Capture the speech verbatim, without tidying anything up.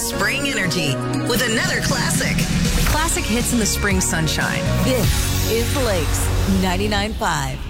spring energy with another classic. Classic hits in the spring sunshine. This is Lakes ninety-nine point five.